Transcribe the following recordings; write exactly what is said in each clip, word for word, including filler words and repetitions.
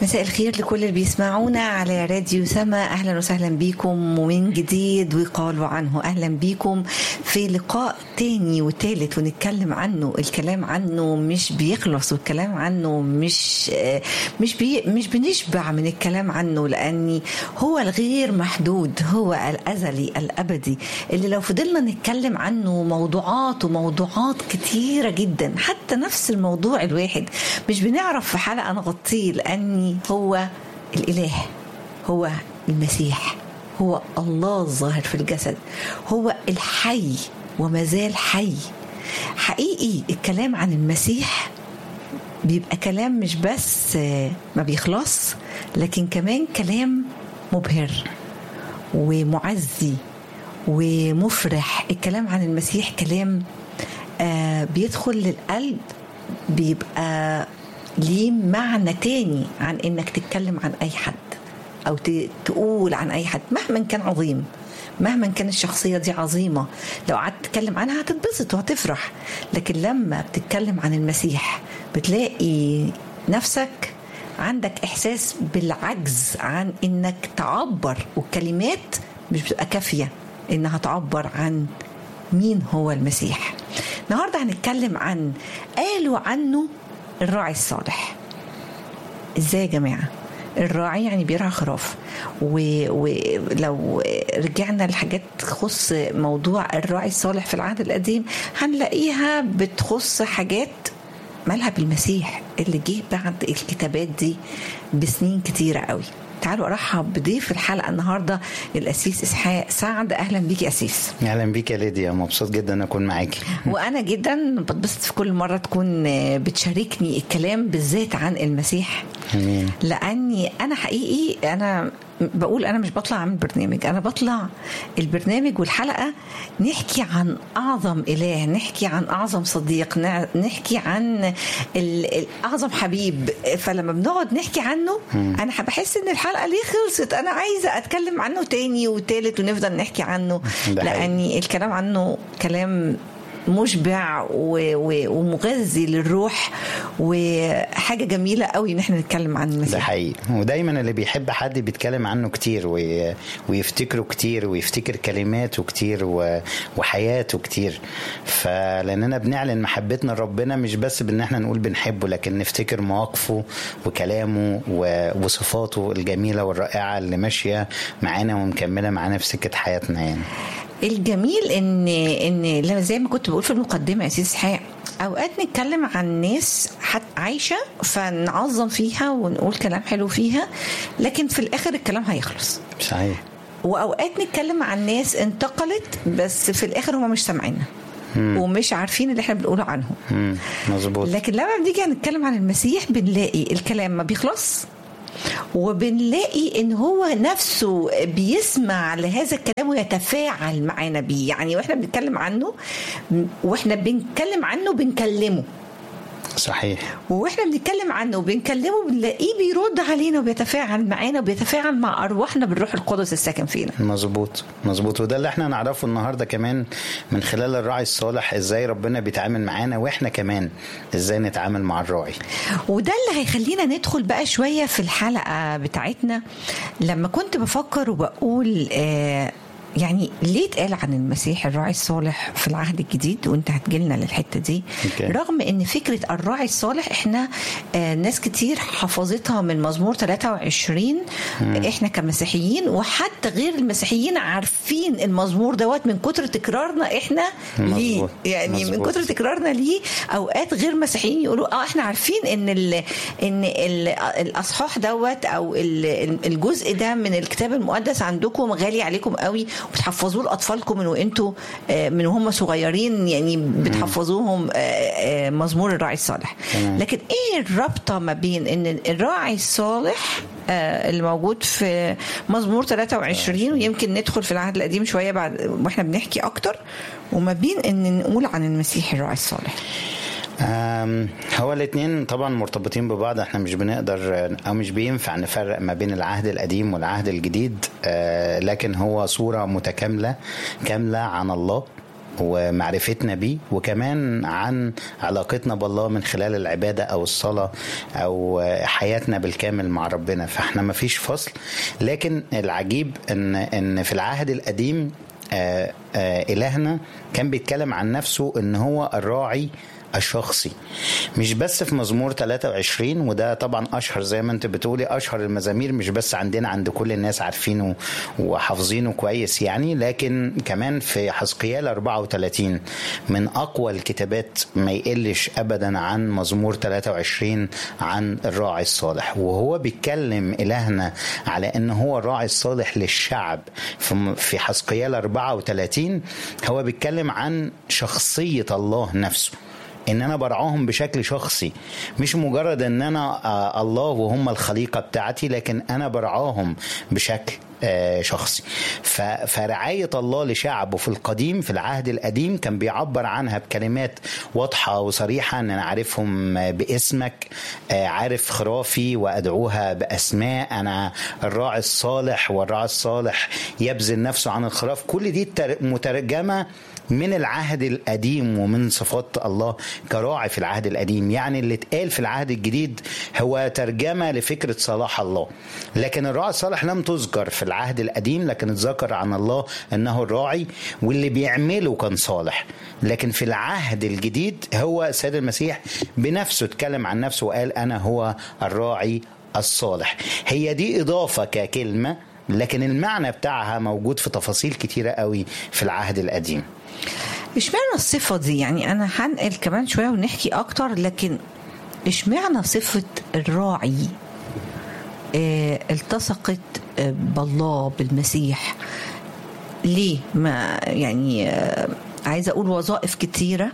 مساء الخير لكل اللي بيسمعونا على راديو سما. أهلا وسهلا بيكم ومن جديد وقالوا عنه. أهلا بيكم في لقاء تاني وتالت ونتكلم عنه. الكلام عنه مش بيخلص والكلام عنه مش مش بي مش بنشبع من الكلام عنه، لأني هو الغير محدود، هو الأزلي الأبدي اللي لو فضلنا نتكلم عنه موضوعات وموضوعات كتيرة جدا، حتى نفس الموضوع الواحد مش بنعرف في حلقة نغطيه، لأني هو الإله، هو المسيح، هو الله الظاهر في الجسد، هو الحي وما زال حي. حقيقي الكلام عن المسيح بيبقى كلام مش بس ما بيخلص، لكن كمان كلام مبهر ومعزي ومفرح. الكلام عن المسيح كلام آه بيدخل للقلب، بيبقى ليه معنى تاني عن انك تتكلم عن اي حد او تقول عن اي حد مهما كان عظيم، مهما كان الشخصية دي عظيمة. لو قعدت تتكلم عنها هتتبسط وهتفرح، لكن لما بتتكلم عن المسيح بتلاقي نفسك عندك احساس بالعجز عن انك تعبر، والكلمات مش بتبقى كافية انها تعبر عن مين هو المسيح. النهاردة هنتكلم عن قالوا عنه الراعي الصالح. ازاي يا جماعة؟ الراعي يعني بيرعى خراف، ولو رجعنا لحاجات تخص موضوع الراعي الصالح في العهد القديم هنلاقيها بتخص حاجات مالها بالمسيح اللي جه بعد الكتابات دي بسنين كتيرة قوي. تعالوا ارحب بضيف الحلقه النهارده الاسيس اسحاق سعد. اهلا بيك يا اسيس. اهلا بيك يا ليديا، مبسوط جدا ان اكون معاكي. وانا جدا بتبسط في كل مره تكون بتشاركني الكلام بالذات عن المسيح. امين. لاني انا حقيقي انا بقول انا مش بطلع اعمل برنامج، انا بطلع البرنامج والحلقه نحكي عن اعظم اله، نحكي عن اعظم صديق، نحكي عن اعظم حبيب. فلما بنقعد نحكي عنه م. انا بحس ان الحلقه ليه خلصت، انا عايزه اتكلم عنه تاني وتالت ونفضل نحكي عنه، لاني الكلام عنه كلام مشبع ومغذي للروح وحاجة جميلة قوي ان احنا نتكلم عن المسيح. ده حقيقي، ودايما اللي بيحب حد بيتكلم عنه كتير ويفتكره كتير ويفتكر كلماته كتير وحياته كتير. فلاننا بنعلن محبتنا لربنا مش بس بان احنا نقول بنحبه، لكن نفتكر مواقفه وكلامه وصفاته الجميلة والرائعة اللي ماشية معانا ومكملة معانا في سكة حياتنا. يعني الجميل ان ان زي ما كنت بقول في المقدمه يا سيدي اسحاق، اوقات نتكلم عن ناس عايشه فنعظم فيها ونقول كلام حلو فيها، لكن في الاخر الكلام هيخلص. صحيح. واوقات نتكلم عن ناس انتقلت بس في الاخر هم مش سامعيننا ومش عارفين اللي احنا بنقوله عنهم. مظبوط. لكن لما بنيجي نتكلم عن المسيح بنلاقي الكلام ما بيخلص، وبنلاقي ان هو نفسه بيسمع لهذا الكلام ويتفاعل معنا بيه. يعني واحنا بنتكلم عنه واحنا بنتكلم عنه بنكلمه. صحيح. واحنا بنتكلم عنه وبنكلمه بنلاقيه بيرد علينا وبيتفاعل معانا وبيتفاعل مع ارواحنا بالروح القدس الساكن فينا. مظبوط مظبوط. وده اللي احنا نعرفه النهارده كمان من خلال الراعي الصالح، ازاي ربنا بيتعامل معانا واحنا كمان ازاي نتعامل مع الراعي. وده اللي هيخلينا ندخل بقى شويه في الحلقه بتاعتنا. لما كنت بفكر وبقول آه يعني ليه اتقال عن المسيح الراعي الصالح في العهد الجديد، وانت هتجيلنا للحتة دي. okay. رغم ان فكرة الراعي الصالح احنا آه ناس كتير حفظتها من مزمور ثلاثة وعشرين. hmm. احنا كمسيحيين وحتى غير المسيحيين عارفين المزمور دوت من كتر تكرارنا احنا ليه. يعني مزبوط. من كتر تكرارنا ليه اوقات غير مسيحيين يقولوا اه احنا عارفين ان ال ان ال الاصحاح دوت او الجزء ده من الكتاب المقدس عندكم غالي عليكم قوي وبتحفظوه لأطفالكم من وانتوا من وهم صغيرين، يعني بتحفظوهم مزمور الراعي الصالح. لكن ايه الرابطة ما بين ان الراعي الصالح اللي موجود في مزمور ثلاثة وعشرين ويمكن ندخل في العهد القديم شوية بعد واحنا بنحكي اكتر، وما بين ان نقول عن المسيح الراعي الصالح؟ هو الاثنين طبعا مرتبطين ببعض. احنا مش بنقدر او مش بينفع نفرق ما بين العهد القديم والعهد الجديد، لكن هو صورة متكاملة كاملة عن الله ومعرفتنا بيه، وكمان عن علاقتنا بالله من خلال العبادة أو الصلاة أو حياتنا بالكامل مع ربنا. فاحنا ما فيش فصل. لكن العجيب إن, إن في العهد القديم آآ آآ إلهنا كان بيتكلم عن نفسه إن هو الراعي الشخصي، مش بس في مزمور ثلاثة وعشرين، وده طبعا اشهر زي ما انت بتقولي اشهر المزامير، مش بس عندنا، عند كل الناس عارفينه وحافظينه كويس يعني، لكن كمان في حزقيال أربعة وثلاثين من اقوى الكتابات ما يقلش ابدا عن مزمور ثلاثة وعشرين عن الراعي الصالح. وهو بيتكلم الهنا على ان هو الراعي الصالح للشعب. في حزقيال أربعة وثلاثين هو بيتكلم عن شخصية الله نفسه، ان انا برعاهم بشكل شخصي، مش مجرد ان انا الله وهم الخليقة بتاعتي، لكن انا برعاهم بشكل شخصي. فرعاية الله لشعبه في القديم، في العهد القديم، كان بيعبر عنها بكلمات واضحة وصريحة، ان انا عارفهم باسمك، عارف خرافي وادعوها باسماء، انا الراعي الصالح، والراعي الصالح يبذل نفسه عن الخراف. كل دي مترجمة من العهد القديم ومن صفات الله كراعي في العهد القديم. يعني اللي اتقال في العهد الجديد هو ترجمة لفكرة صلاح الله، لكن الراعي الصالح لم تذكر في العهد القديم، لكن اتذكر عن الله انه الراعي واللي بيعمله كان صالح. لكن في العهد الجديد هو السيد المسيح بنفسه اتكلم عن نفسه وقال انا هو الراعي الصالح. هي دي اضافة ككلمة، لكن المعنى بتاعها موجود في تفاصيل كتيرة قوي في العهد القديم. اشمعنى الصفة دي؟ يعني أنا هنقل كمان شوية ونحكي أكتر، لكن اشمعنى صفة الراعي اه التصقت بالله بالمسيح؟ ليه؟ ما يعني اه عايزة أقول وظائف كتيرة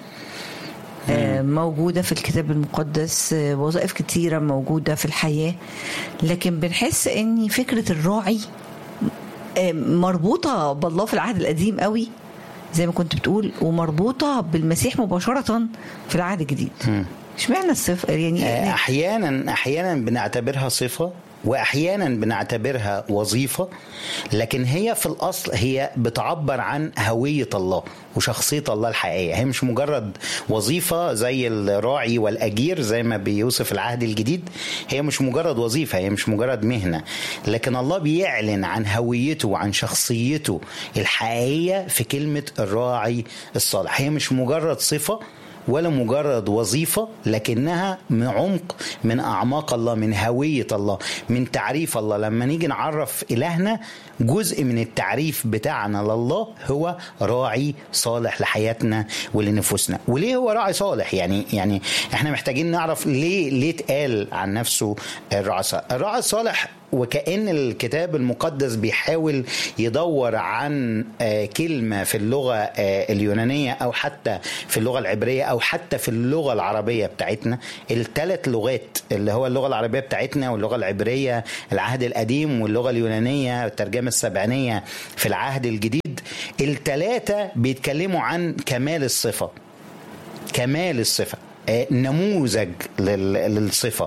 اه موجودة في الكتاب المقدس، اه وظائف كتيرة موجودة في الحياة، لكن بنحس أن فكرة الراعي اه مربوطة بالله في العهد القديم قوي زي ما كنت بتقول، ومربوطة بالمسيح مباشرة في العهد الجديد. اشمعنى الصفة؟ يعني احيانا احيانا بنعتبرها صفة، واحيانا بنعتبرها وظيفة، لكن هي في الاصل هي بتعبر عن هوية الله وشخصية الله الحقيقية. هي مش مجرد وظيفة زي الراعي والأجير زي ما بيوصف العهد الجديد، هي مش مجرد وظيفة، هي مش مجرد مهنة، لكن الله بيعلن عن هويته وعن شخصيته الحقيقية في كلمة الراعي الصالح. هي مش مجرد صفة ولا مجرد وظيفة، لكنها من عمق من أعماق الله، من هوية الله، من تعريف الله. لما نيجي نعرف إلهنا، جزء من التعريف بتاعنا لله هو راعي صالح لحياتنا ولنفوسنا. وليه هو راعي صالح؟ يعني يعني احنا محتاجين نعرف ليه ليه اتقال عن نفسه الراعي الصالح. الراعي الصالح وكأن الكتاب المقدس بيحاول يدور عن كلمة في اللغة اليونانية أو حتى في اللغة العبرية أو حتى في اللغة العربية بتاعتنا. الثلاث لغات اللي هو اللغة العربية بتاعتنا واللغة العبرية العهد القديم واللغة اليونانية الترجمة السبعينية في العهد الجديد، الثلاثة بيتكلموا عن كمال الصفة، كمال الصفة، نموذج للصفة،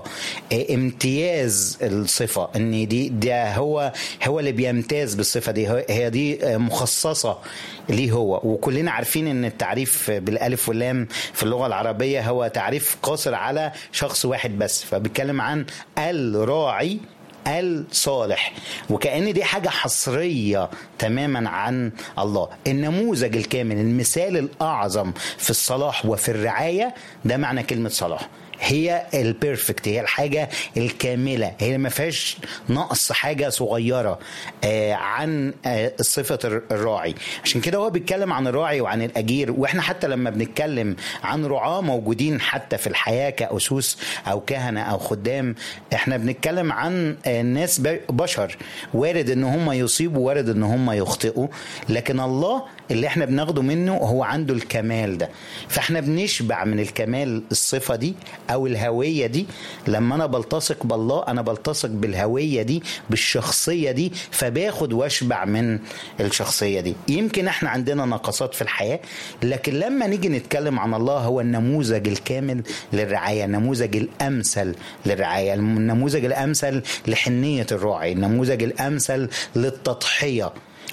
امتياز الصفة، ان دي ده هو هو اللي بيمتاز بالصفة دي، هي دي مخصصة ليه هو. وكلنا عارفين ان التعريف بالالف واللام في اللغة العربية هو تعريف قاصر على شخص واحد بس، فبيتكلم عن الراعي الصالح، وكأن دي حاجة حصرية تماما عن الله. النموذج الكامل، المثال الأعظم في الصلاح وفي الرعاية، ده معنى كلمة صلاح. هي البيرفكت، هي الحاجة الكاملة، هي ما فيهاش نقص حاجة صغيرة آه عن آه صفة الراعي. عشان كده هو بيتكلم عن الراعي وعن الأجير. واحنا حتى لما بنتكلم عن رعاة موجودين حتى في الحياة كأسوس أو كهنة أو خدام، احنا بنتكلم عن آه ناس بشر، وارد ان هم يصيبوا، وارد ان هم يخطئوا، لكن الله اللي احنا بناخده منه هو عنده الكمال ده. فاحنا بنشبع من الكمال الصفة دي او الهوية دي. لما انا بلتصق بالله انا بلتصق بالهوية دي، بالشخصية دي، فباخد واشبع من الشخصية دي. يمكن احنا عندنا نقصات في الحياة، لكن لما نيجي نتكلم عن الله هو النموذج الكامل للرعاية، النموذج الامثل للرعاية، النموذج الامثل لحنية الراعي، النموذج الامثل للتضحية.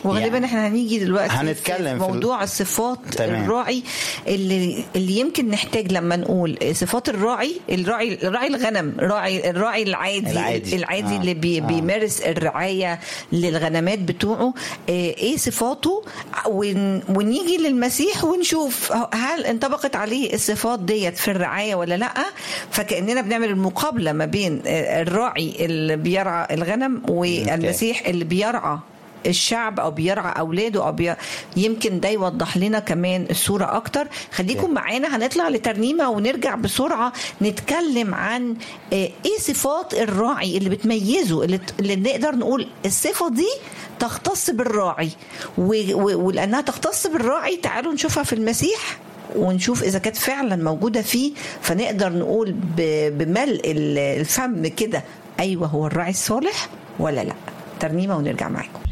وغالبا يعني احنا هنيجي دلوقتي هنتكلم في موضوع في الصفات تمام. الراعي اللي اللي يمكن نحتاج لما نقول صفات الراعي الراعي الراعي الغنم راعي الراعي العادي العادي, العادي آه. اللي بي آه. بيمارس الرعاية للغنمات بتوعه ايه صفاته، ونيجي للمسيح ونشوف هل انطبقت عليه الصفات ديت في الرعاية ولا لا. فكأننا بنعمل المقابلة ما بين الراعي اللي بيرعى الغنم والمسيح اللي بيرعى الشعب او بيرعى اولاده او بي... يمكن ده يوضح لنا كمان الصوره اكتر. خليكم معانا، هنطلع لترنيمه ونرجع بسرعه نتكلم عن ايه صفات الراعي اللي بتميزه، اللي, اللي نقدر نقول الصفه دي تختص بالراعي، و... و... ولانها تختص بالراعي تعالوا نشوفها في المسيح ونشوف إذا كانت فعلا موجودة فيه، فنقدر نقول بملء الفم كده أيوة هو الراعي الصالح ولا لا. ترنيمة ونرجع معاكم.